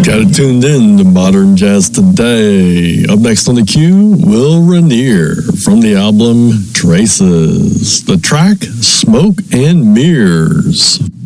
Got it tuned in to Modern Jazz Today. Up next on the queue, Will Rainier from the album Traces. The track, Smoke and Mirrors.